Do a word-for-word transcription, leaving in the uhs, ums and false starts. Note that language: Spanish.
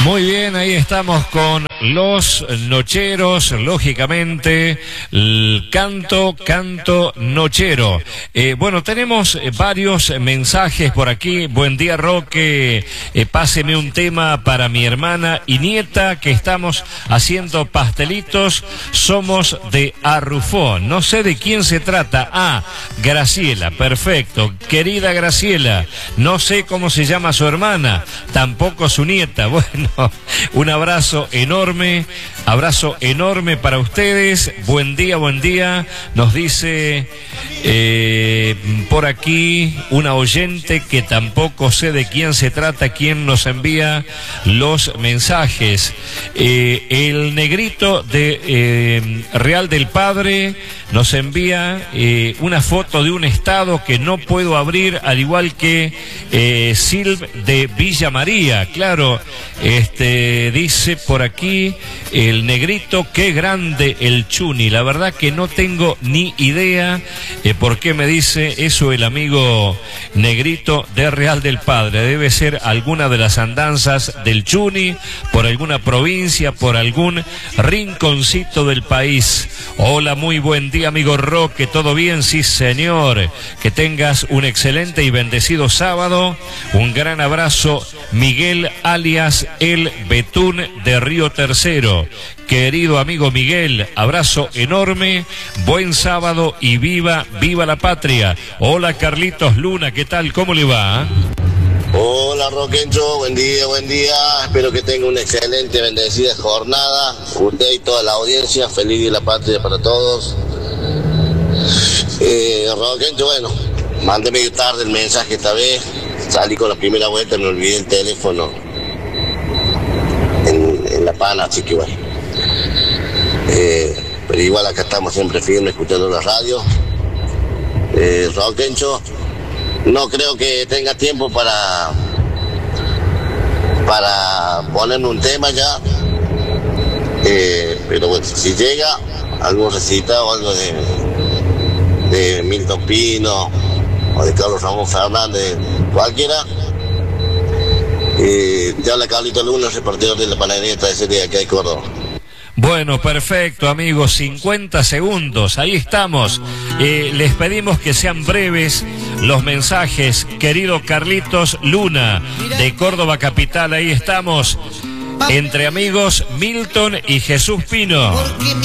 Muy bien, ahí estamos con los nocheros, lógicamente, el canto, canto nochero. Eh, bueno, tenemos varios mensajes por aquí. Buen día, Roque. Eh, páseme un tema para mi hermana y nieta que estamos haciendo pastelitos. Somos de Arrufó. No sé de quién se trata. Ah, Graciela, perfecto. Querida Graciela, no sé cómo se llama su hermana, tampoco su nieta. Bueno, un abrazo enorme, abrazo enorme para ustedes. Buen día, buen día. Nos dice eh, por aquí una oyente que tampoco sé de quién se trata, quién nos envía los mensajes. Eh, el negrito de eh, Real del Padre nos envía eh, una foto de un estado que no puedo abrir, al igual que eh, Silv de Villa María. Claro, este dice por aquí el negrito, qué grande el Chuni. La verdad que no tengo ni idea eh, por qué me dice eso el amigo negrito de Real del Padre. Debe ser alguna de las andanzas del Chuni, por alguna provincia, por algún rinconcito del país. Hola, muy buen día, amigo Roque. ¿Todo bien? Sí, señor. Que tengas un excelente y bendecido sábado. Un gran abrazo, Miguel alias El Betún de Río Tercero. Querido amigo Miguel, abrazo enorme, buen sábado y viva, viva la patria. Hola, Carlitos Luna, ¿qué tal? ¿Cómo le va? Hola, Roquencho, buen día, buen día. Espero que tenga una excelente, bendecida jornada. Usted y toda la audiencia, feliz día de la patria para todos. Eh, Roquencho, bueno, mandé medio tarde el mensaje esta vez. Salí con la primera vuelta, me olvidé el teléfono en, en La Pana, así que bueno. Eh, pero igual acá estamos siempre firmes escuchando la radio. Eh, Roquencho, no creo que tenga tiempo para para ponerme un tema ya, eh, pero bueno, si llega algún recitado o algo de, de Milton Pino o de Carlos Ramón Fernández, cualquiera, eh, te habla Carlito Luna, repartidor de la panadería Tradicería que hay Córdoba. Bueno, perfecto, amigos, cincuenta segundos, ahí estamos. Eh, les pedimos que sean breves los mensajes, querido Carlitos Luna, de Córdoba Capital, ahí estamos, entre amigos Milton y Jesús Pino.